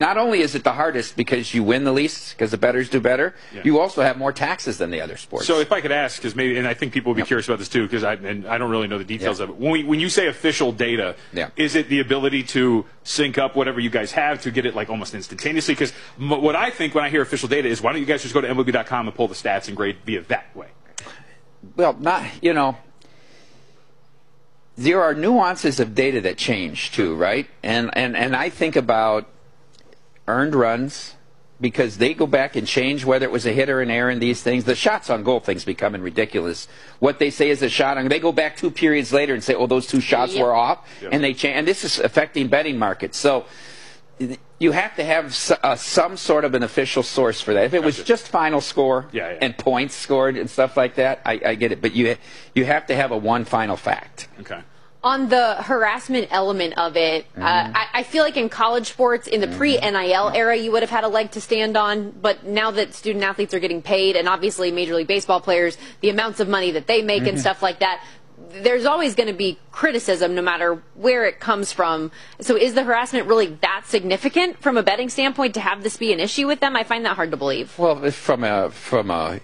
not only is it the hardest because you win the least because the bettors do better, you also have more taxes than the other sports. So if I could ask, because maybe, and I think people would be curious about this too, because I don't really know the details of it. When you say official data, is it the ability to sync up whatever you guys have to get it like almost instantaneously? Because what I think when I hear official data is, why don't you guys just go to MLB.com and pull the stats and grade via that way? Well, there are nuances of data that change too, right? And I think about earned runs, because they go back and change whether it was a hit or an error in these things. The shots on goal thing's becoming ridiculous. What they say is a shot on, they go back 2 periods later and say, oh, those 2 shots were off, and they change. And this is affecting betting markets. So you have to have some sort of an official source for that. If it was just final score and points scored and stuff like that, I get it. But you have to have one final fact. Okay. On the harassment element of it, I feel like in college sports, in the pre-NIL era, you would have had a leg to stand on. But now that student athletes are getting paid, and obviously Major League Baseball players, the amounts of money that they make and stuff like that, there's always going to be criticism no matter where it comes from. So is the harassment really that significant from a betting standpoint to have this be an issue with them? I find that hard to believe. Well, from a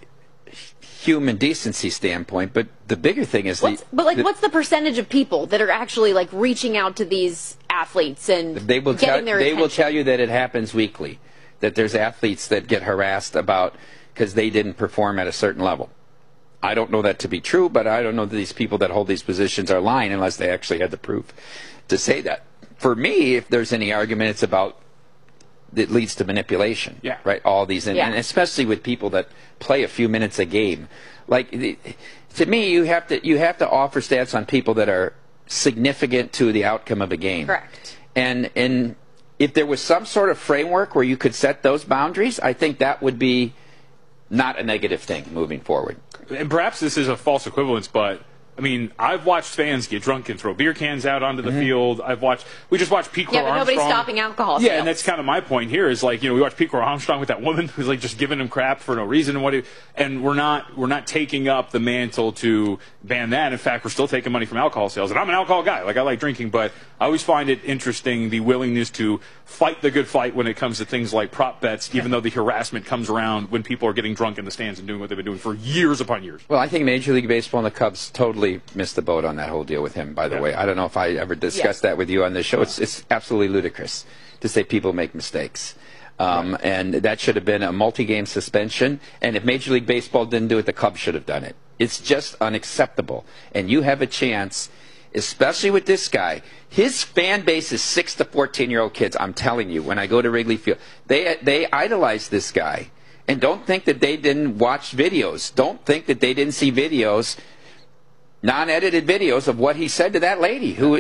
human decency standpoint, but the bigger thing is what's the percentage of people that are actually like reaching out to these athletes and getting their attention? They will tell you that it happens weekly, that there's athletes that get harassed about because they didn't perform at a certain level. I don't know that to be true, but I don't know that these people that hold these positions are lying unless they actually had the proof to say that. For me, if there's any argument, it's about it leads to manipulation, right? All these, and especially with people that play a few minutes a game. Like, to me, you have to offer stats on people that are significant to the outcome of a game. Correct. And if there was some sort of framework where you could set those boundaries, I think that would be not a negative thing moving forward. And perhaps this is a false equivalence, but I mean, I've watched fans get drunk and throw beer cans out onto the field. We just watched Pete Crow Armstrong. Yeah, but nobody's stopping alcohol sales. Yeah, and that's kind of my point here is like, we watched Pete Crow Armstrong with that woman who's like just giving him crap for no reason and we're not taking up the mantle to ban that. In fact, we're still taking money from alcohol sales. And I'm an alcohol guy. Like, I like drinking, but I always find it interesting the willingness to fight the good fight when it comes to things like prop bets, even though the harassment comes around when people are getting drunk in the stands and doing what they've been doing for years upon years. Well, I think Major League Baseball and the Cubs totally missed the boat on that whole deal with him, by the way. I don't know if I ever discussed that with you on this show. It's absolutely ludicrous to say people make mistakes. And that should have been a multi-game suspension. And if Major League Baseball didn't do it, the Cubs should have done it. It's just unacceptable. And you have a chance, especially with this guy. His fan base is 6 to 14-year-old kids. I'm telling you, when I go to Wrigley Field, they idolize this guy. And don't think that they didn't watch videos. Don't think that they didn't see videos, non-edited videos of what he said to that lady who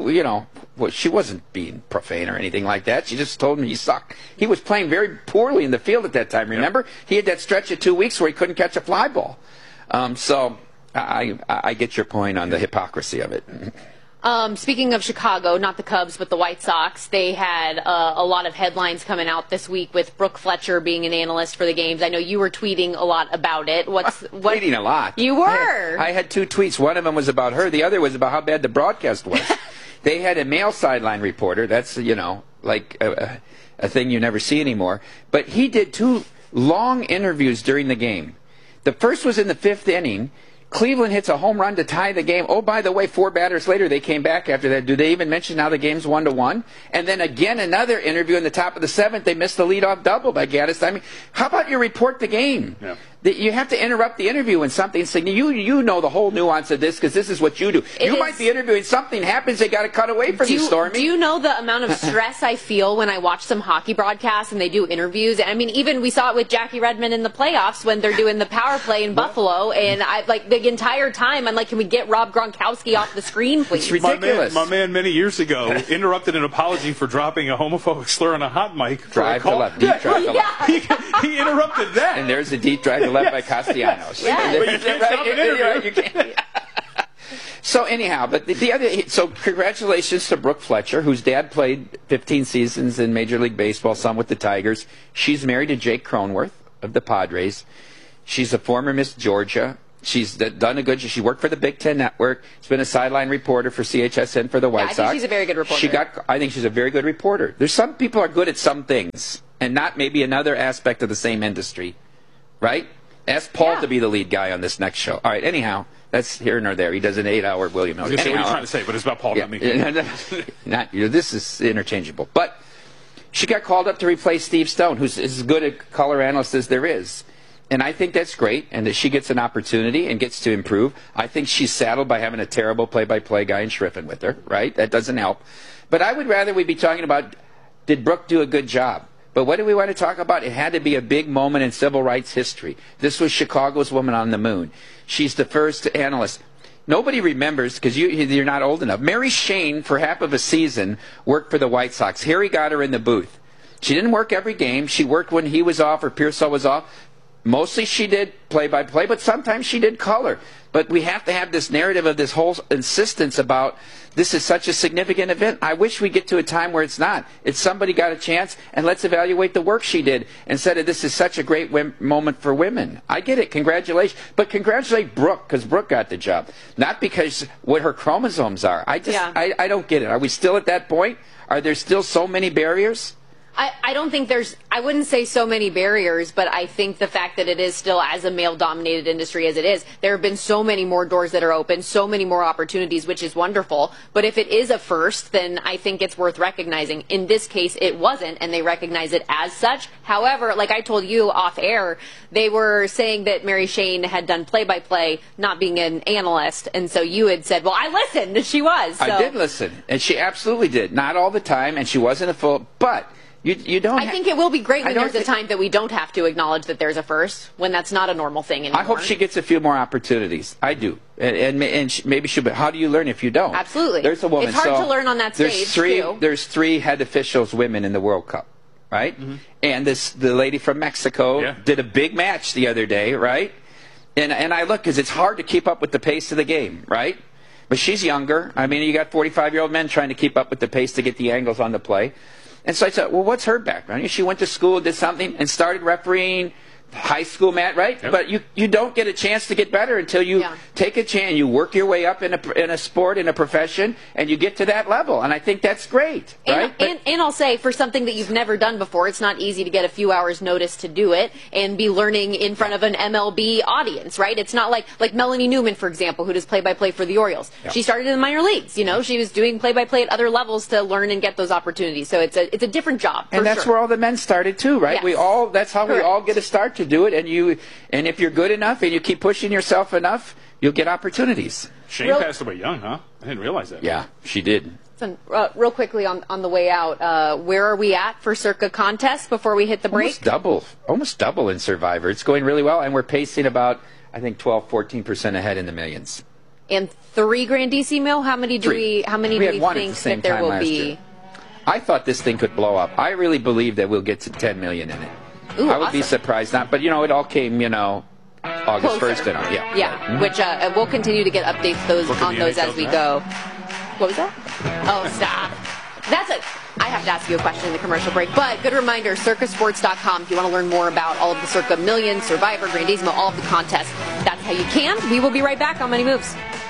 she wasn't being profane or anything like that. She just told him he sucked. He was playing very poorly in the field at that time. Remember? He had that stretch of 2 weeks where he couldn't catch a fly ball. So I get your point on the hypocrisy of it. Speaking of Chicago, not the Cubs, but the White Sox, they had a lot of headlines coming out this week with Brooke Fletcher being an analyst for the games. I know you were tweeting a lot about it. Tweeting a lot. You were? I had 2 tweets. One of them was about her. The other was about how bad the broadcast was. They had a male sideline reporter. That's, like a thing you never see anymore. But he did 2 long interviews during the game. The first was in the 5th inning. Cleveland hits a home run to tie the game. Oh, by the way, 4 batters later, they came back after that. Do they even mention how the game's 1-1? And then again, another interview in the top of the 7th. They missed the leadoff double by Gaddis. I mean, how about you report the game? Yeah. You have to interrupt the interview when something's saying. You know the whole nuance of this because this is what you do. You might be interviewing, something happens, they got to cut away from you, Stormy. Do you know the amount of stress I feel when I watch some hockey broadcasts and they do interviews? I mean, even we saw it with Jackie Redmond in the playoffs when they're doing the power play in Buffalo, and I like the entire time I'm like, can we get Rob Gronkowski off the screen, please? It's ridiculous. My man many years ago interrupted an apology for dropping a homophobic slur on a hot mic. Drive to left, deep drive to left. He interrupted that. And there's a deep drive to left by Castellanos. Yeah. But you can't stop an interview. You can't. So anyhow, but so congratulations to Brooke Fletcher, whose dad played 15 seasons in Major League Baseball, some with the Tigers. She's married to Jake Cronenworth of the Padres. She's a former Miss Georgia. She's done a good job. She worked for the Big Ten Network. She's been a sideline reporter for CHSN for the White Sox. I think she's a very good reporter. I think she's a very good reporter. There's some people are good at some things and not maybe another aspect of the same industry, right? Ask Paul to be the lead guy on this next show. All right, anyhow, that's here nor there. He does an 8-hour William Miller. What are you trying to say? But it's about Paul, not me. This is interchangeable. But she got called up to replace Steve Stone, who's as good a color analyst as there is. And I think that's great, and that she gets an opportunity and gets to improve. I think she's saddled by having a terrible play-by-play guy in Schriffen with her, right? That doesn't help. But I would rather we be talking about, did Brooke do a good job? But what do we want to talk about? It had to be a big moment in civil rights history. This was Chicago's Woman on the Moon. She's the first analyst. Nobody remembers, because you're not old enough. Mary Shane, for half of a season, worked for the White Sox. Harry got her in the booth. She didn't work every game. She worked when he was off or Pearsall was off. Mostly she did play-by-play, but sometimes she did color. But we have to have this narrative of this whole insistence about this is such a significant event. I wish we get to a time where it's not. It's somebody got a chance, and let's evaluate the work she did instead of this is such a great moment for women. I get it. Congratulations. But congratulate Brooke, because Brooke got the job. Not because what her chromosomes are. I don't get it. Are we still at that point? Are there still so many barriers? I don't think I wouldn't say so many barriers, but I think the fact that it is still as a male-dominated industry as it is, there have been so many more doors that are open, so many more opportunities, which is wonderful. But if it is a first, then I think it's worth recognizing. In this case, it wasn't, and they recognize it as such. However, like I told you off air, they were saying that Mary Shane had done play-by-play, not being an analyst, and so you had said, well, I listened, and she was. So. I did listen, and she absolutely did. Not all the time, and she wasn't a full, but... You don't. I think it will be great when there's a time that we don't have to acknowledge that there's a first, when that's not a normal thing anymore. I hope she gets a few more opportunities. I do, and maybe she'll. But how do you learn if you don't? Absolutely. There's a woman. It's hard to learn on that stage. There's three head officials women in the World Cup, right? Mm-hmm. And the lady from Mexico did a big match the other day, right? And I look because it's hard to keep up with the pace of the game, right? But she's younger. I mean, you got 45-year-old men trying to keep up with the pace to get the angles on the play. And so I said, well, what's her background? She went to school, did something, and started refereeing high school match, right? Yep. But you don't get a chance to get better until you take a chance. You work your way up in a sport, in a profession, and you get to that level. And I think that's great, right? And I'll say, for something that you've never done before, it's not easy to get a few hours notice to do it and be learning in front of an MLB audience, right? It's not like Melanie Newman, for example, who does play-by-play for the Orioles. Yep. She started in the minor leagues. She was doing play-by-play at other levels to learn and get those opportunities. So it's a different job. And that's where all the men started too, right? Yes. That's how we all get a start to do it. And if you're good enough and you keep pushing yourself enough, you'll get opportunities. Shane passed away young, huh? I didn't realize that. Yeah, she did. So, real quickly on the way out, where are we at for Circa contest before we hit the break? Almost double in Survivor. It's going really well, and we're pacing about, I think, 12-14% ahead in the millions. And 3 Grandissimo Mill? How many do we think that there will be? I thought this thing could blow up. I really believe that we'll get to 10 million in it. Ooh, I would be surprised not, but it all came, August 1st and all. Yeah, which we'll continue to get updates on those as we go. What was that? Oh, stop. I have to ask you a question in the commercial break, but good reminder, circasports.com if you want to learn more about all of the Circa Million, Survivor, Grandissimo, all of the contests. That's how you can. We will be right back on Money Moves.